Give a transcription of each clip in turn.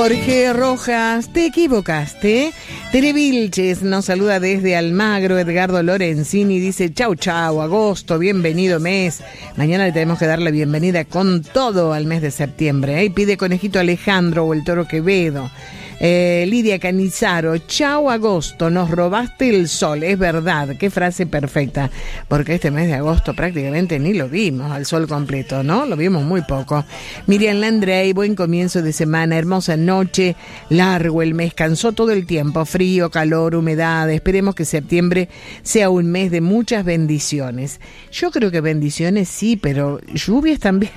Jorge Rojas, te equivocaste. Tere Vilches nos saluda desde Almagro. Edgardo Lorenzini dice: chau, chau, agosto, bienvenido mes. Mañana le tenemos que dar la bienvenida con todo al mes de septiembre. Y pide Conejito Alejandro o el Toro Quevedo. Lidia Canizaro, chau agosto, nos robaste el sol. Es verdad, qué frase perfecta, porque este mes de agosto prácticamente ni lo vimos al sol completo, ¿no? Lo vimos muy poco. Miriam Landrey, buen comienzo de semana, hermosa noche, largo el mes, cansó todo el tiempo, frío, calor, humedad. Esperemos que septiembre sea un mes de muchas bendiciones. Yo creo que bendiciones sí, pero lluvias también.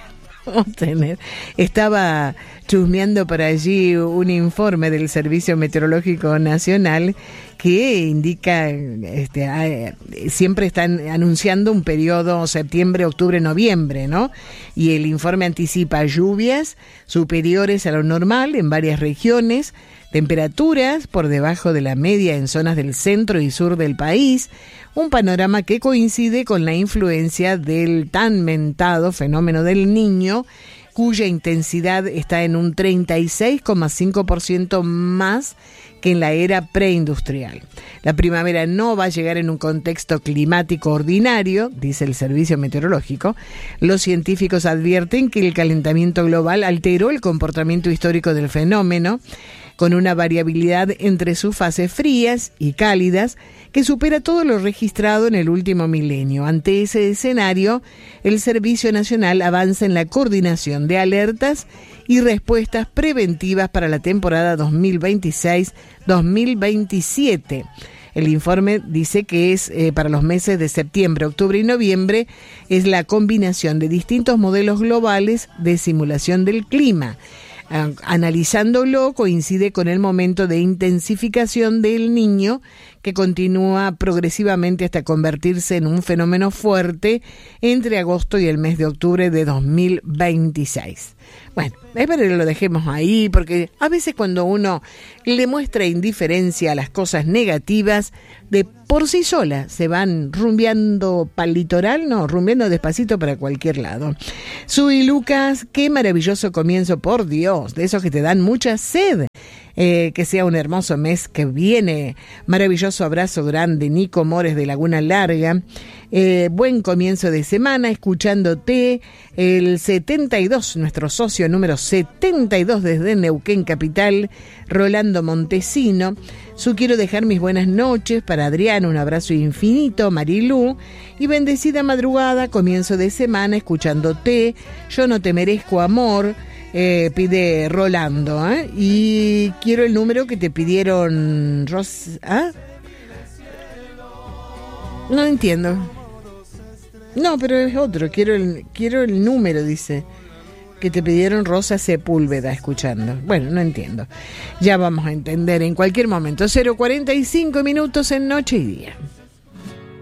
Estaba chusmeando por allí un informe del Servicio Meteorológico Nacional que indica, siempre están anunciando un periodo septiembre, octubre, noviembre, ¿no? Y el informe anticipa lluvias superiores a lo normal en varias regiones, temperaturas por debajo de la media en zonas del centro y sur del país, un panorama que coincide con la influencia del tan mentado fenómeno del Niño, cuya intensidad está en un 36,5% más que en la era preindustrial. La primavera no va a llegar en un contexto climático ordinario, dice el Servicio Meteorológico. Los científicos advierten que el calentamiento global alteró el comportamiento histórico del fenómeno, con una variabilidad entre sus fases frías y cálidas que supera todo lo registrado en el último milenio. Ante ese escenario, el Servicio Nacional avanza en la coordinación de alertas y respuestas preventivas para la temporada 2026-2027. El informe dice que es para los meses de septiembre, octubre y noviembre, es la combinación de distintos modelos globales de simulación del clima. Analizándolo, coincide con el momento de intensificación del Niño, que continúa progresivamente hasta convertirse en un fenómeno fuerte entre agosto y el mes de octubre de 2026. Bueno, espero que lo dejemos ahí, porque a veces cuando uno le muestra indiferencia a las cosas negativas, de por sí sola se van rumbeando para el litoral, no, rumbeando despacito para cualquier lado. Sui Lucas, qué maravilloso comienzo, por Dios, de esos que te dan mucha sed. Que sea un hermoso mes que viene. Maravilloso abrazo grande, Nico Mores de Laguna Larga. Buen comienzo de semana, escuchándote. El 72, nuestro socio número 72 desde Neuquén Capital, Rolando Montesino. Quiero dejar mis buenas noches para Adrián, un abrazo infinito, Marilú, y bendecida madrugada, comienzo de semana, escuchándote. Yo no te merezco amor. Pide Rolando, y quiero el número que te pidieron no entiendo. No, pero es otro. Quiero el número, dice, que te pidieron Rosa Sepúlveda escuchando. Bueno, no entiendo. Ya vamos a entender en cualquier momento. 0:45 en Noche y Día.